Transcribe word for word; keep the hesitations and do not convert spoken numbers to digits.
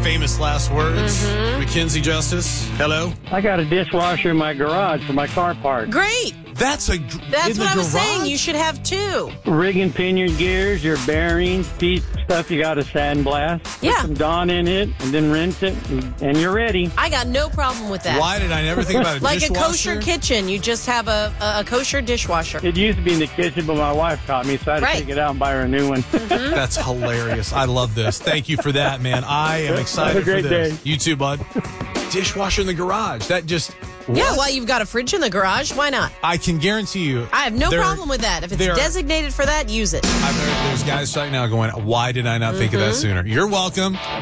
Famous last words. Mm-hmm. Mackenzie Justice, hello. I got a dishwasher in my garage for my car parts. Great. That's a That's in what the I was garage? saying. You should have two. Rig and pinion gears, your bearings, piece stuff you got to sandblast. Put Yeah. some Dawn in it and then rinse it, and, and you're ready. I got no problem with that. Why did I never think about a Like dishwasher? a kosher kitchen, you just have a, a, a kosher dishwasher. It used to be in the kitchen, but my wife taught me, so I had to Right. take it out and buy her a new one. Mm-hmm. That's hilarious. I love this. Thank you for that, man. I am excited Have a great for this. day. You too, bud. Dishwasher in the garage. That just... What? Yeah, well, you've got a fridge in the garage. Why not? I can guarantee you... I have no there- problem with that. If it's there- designated for that, use it. I've heard there's guys right now going, why did I not think of that sooner? You're welcome.